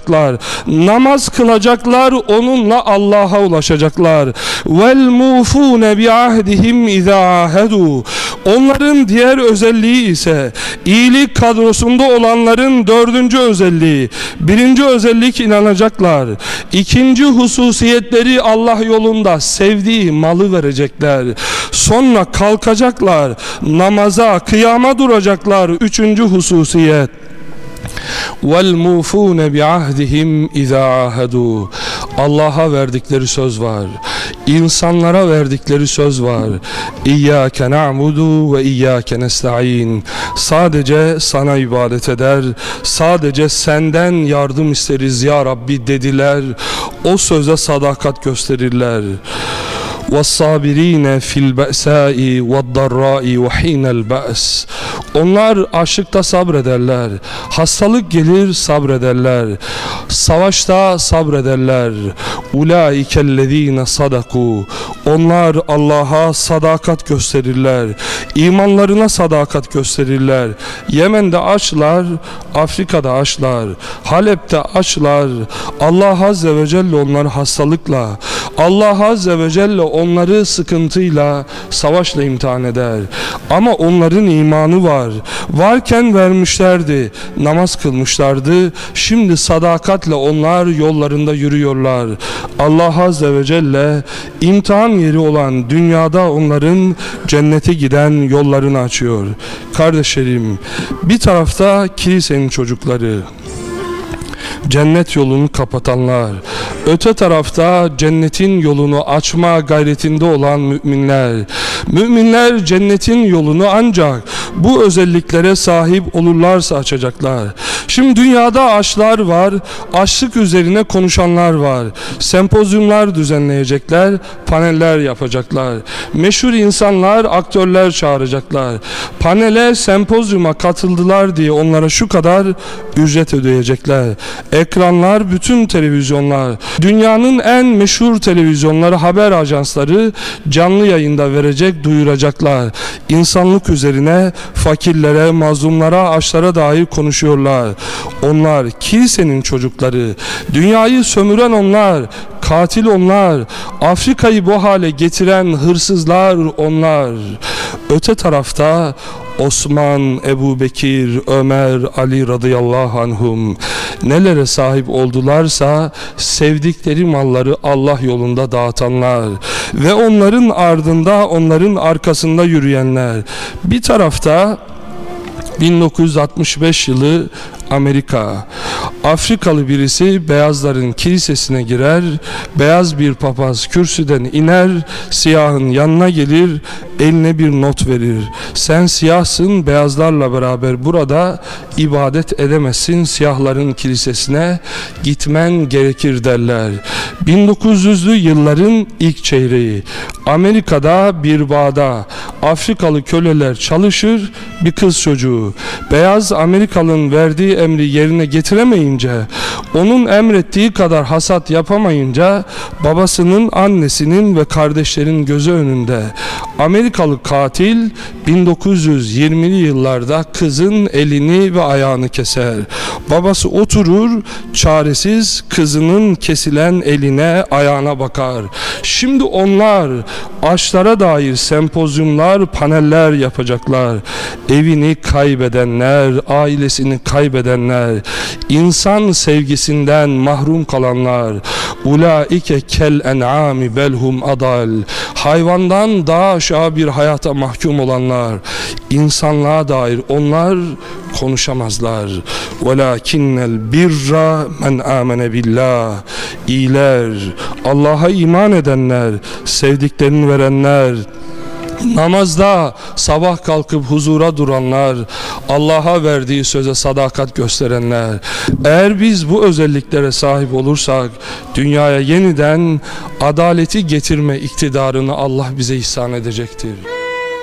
yapacaklar. Namaz kılacaklar, onunla Allah'a ulaşacaklar. Vel mufune bi ahdihim iza ahedu. Onların diğer özelliği ise iyilik kadrosunda olanların dördüncü özelliği. Birinci özellik inanacaklar. İkinci hususiyetleri Allah yolunda sevdiği malı verecekler. Sonra kalkacaklar, namaza, kıyama duracaklar. Üçüncü hususiyet. وَالْمُوفُونَ بِعَهْدِهِمْ اِذَا عَاهَدُوا. Allah'a verdikleri söz var. İnsanlara verdikleri söz var. İyyâke na'budu ve iyyâke nesta'in. Sadece sana ibadet eder, sadece senden yardım isteriz ya Rabbi dediler. O söze sadakat gösterirler. وَالصَّابِر۪ينَ فِي الْبَأْسَاءِ وَالضَّرَّاءِ وَح۪ينَ الْبَأْسِ. Onlar açlıkta sabrederler, hastalık gelir sabrederler, savaşta sabrederler. اُولَٰئِكَ الَّذ۪ينَ صَدَقُوا. Onlar Allah'a sadakat gösterirler, imanlarına sadakat gösterirler. Yemen'de açlar, Afrika'da açlar, Halep'te açlar. Allah Azze ve Celle onları hastalıkla, Allah Azze ve Celle onları sıkıntıyla, savaşla imtihan eder. Ama onların imanı var. Varken vermişlerdi, namaz kılmışlardı. Şimdi sadakatle onlar yollarında yürüyorlar. Allah Azze ve Celle imtihan yeri olan dünyada onların cennete giden yollarını açıyor. Kardeşlerim, bir tarafta kilisenin çocukları, cennet yolunu kapatanlar, öte tarafta cennetin yolunu açma gayretinde olan müminler. Müminler cennetin yolunu ancak bu özelliklere sahip olurlarsa açacaklar. Şimdi dünyada açlar var, açlık üzerine konuşanlar var. Sempozyumlar düzenleyecekler, paneller yapacaklar. Meşhur insanlar, aktörler çağıracaklar. Panele, sempozyuma katıldılar diye onlara şu kadar ücret ödeyecekler. Ekranlar, bütün televizyonlar, dünyanın en meşhur televizyonları, haber ajansları canlı yayında verecek, duyuracaklar. İnsanlık üzerine, fakirlere, mazlumlara, açlara dair konuşuyorlar. Onlar kilisenin çocukları, dünyayı sömüren onlar, katil onlar, Afrika'yı bu hale getiren hırsızlar onlar. Öte tarafta Osman, Ebu Bekir, Ömer, Ali radıyallahu anhum nelere sahip oldularsa sevdikleri malları Allah yolunda dağıtanlar ve onların ardında, onların arkasında yürüyenler. Bir tarafta 1965 yılı Amerika. Afrikalı birisi beyazların kilisesine girer, beyaz bir papaz kürsüden iner, siyahın yanına gelir, eline bir not verir. Sen siyahsın, beyazlarla beraber burada ibadet edemezsin, siyahların kilisesine gitmen gerekir derler. 1900'lü yılların ilk çeyreği. Amerika'da bir bağda Afrikalı köleler çalışır, bir kız çocuğu. Beyaz Amerikalı'nın verdiği emri yerine getiremeyince, onun emrettiği kadar hasat yapamayınca babasının, annesinin ve kardeşlerin gözü önünde Amerikalı katil 1920'li yıllarda kızın elini ve ayağını keser. Babası oturur, çaresiz kızının kesilen eline, ayağına bakar. Şimdi onlar açlara dair sempozyumlar, paneller yapacaklar. Evini kaybedenler, ailesini kaybedenler, insan sevgisinden mahrum kalanlar. Ulaike kel en'ami belhum adal. Hayvandan daha aşağı bir hayata mahkum olanlar. İnsanlığa dair onlar konuşamazlar. Velakinnel birra men amene billah. İyiler, Allah'a iman edenler, sevdiklerini verenler, namazda sabah kalkıp huzura duranlar, Allah'a verdiği söze sadakat gösterenler. Eğer biz bu özelliklere sahip olursak dünyaya yeniden adaleti getirme iktidarını Allah bize ihsan edecektir.